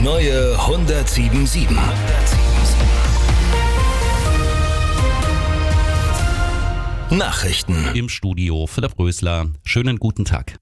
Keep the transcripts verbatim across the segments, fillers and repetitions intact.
neue hundertsieben Komma sieben. Nachrichten. Im Studio Philipp Rösler. Schönen guten Tag.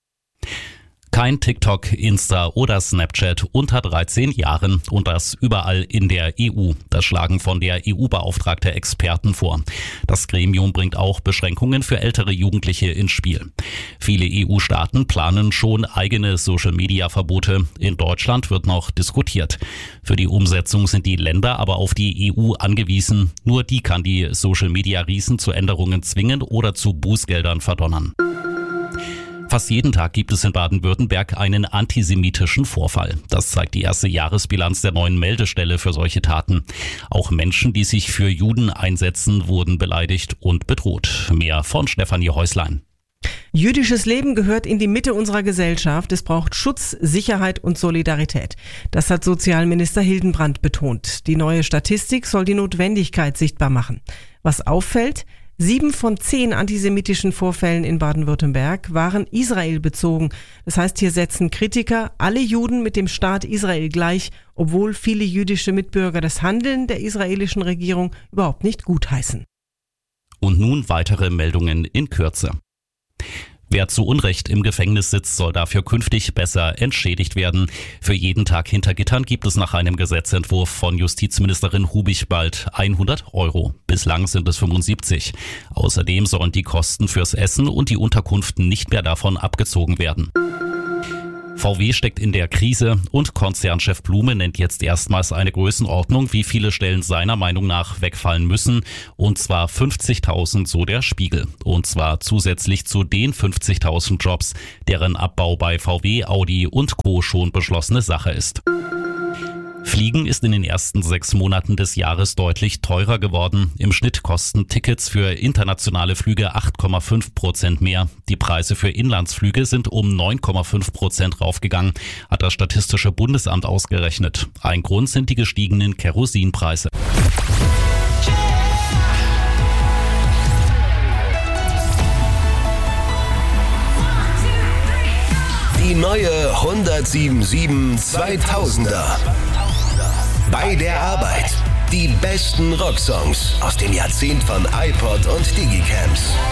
Kein TikTok, Insta oder Snapchat unter dreizehn Jahren und das überall in der E U. Das schlagen von der E U-Beauftragte Experten vor. Das Gremium bringt auch Beschränkungen für ältere Jugendliche ins Spiel. Viele E U-Staaten planen schon eigene Social-Media-Verbote. In Deutschland wird noch diskutiert. Für die Umsetzung sind die Länder aber auf die E U angewiesen. Nur die kann die Social-Media-Riesen zu Änderungen zwingen oder zu Bußgeldern verdonnern. Fast jeden Tag gibt es in Baden-Württemberg einen antisemitischen Vorfall. Das zeigt die erste Jahresbilanz der neuen Meldestelle für solche Taten. Auch Menschen, die sich für Juden einsetzen, wurden beleidigt und bedroht. Mehr von Stefanie Häuslein. Jüdisches Leben gehört in die Mitte unserer Gesellschaft. Es braucht Schutz, Sicherheit und Solidarität. Das hat Sozialminister Hildenbrand betont. Die neue Statistik soll die Notwendigkeit sichtbar machen. Was auffällt? Sieben von zehn antisemitischen Vorfällen in Baden-Württemberg waren Israel bezogen. Das heißt, hier setzen Kritiker alle Juden mit dem Staat Israel gleich, obwohl viele jüdische Mitbürger das Handeln der israelischen Regierung überhaupt nicht gutheißen. Und nun weitere Meldungen in Kürze. Wer zu Unrecht im Gefängnis sitzt, soll dafür künftig besser entschädigt werden. Für jeden Tag hinter Gittern gibt es nach einem Gesetzentwurf von Justizministerin Hubig bald hundert Euro. Bislang sind es fünfundsiebzig. Außerdem sollen die Kosten fürs Essen und die Unterkunft nicht mehr davon abgezogen werden. V W steckt in der Krise und Konzernchef Blume nennt jetzt erstmals eine Größenordnung, wie viele Stellen seiner Meinung nach wegfallen müssen. Und zwar fünfzigtausend, so der Spiegel. Und zwar zusätzlich zu den fünfzigtausend Jobs, deren Abbau bei V W, Audi und Co. schon beschlossene Sache ist. Fliegen ist in den ersten sechs Monaten des Jahres deutlich teurer geworden. Im Schnitt kosten Tickets für internationale Flüge acht Komma fünf Prozent mehr. Die Preise für Inlandsflüge sind um neun Komma fünf Prozent raufgegangen, hat das Statistische Bundesamt ausgerechnet. Ein Grund sind die gestiegenen Kerosinpreise. Die neue hundertsieben Komma sieben zweitausender. Bei der Arbeit. Die besten Rocksongs aus dem Jahrzehnt von iPod und Digicams.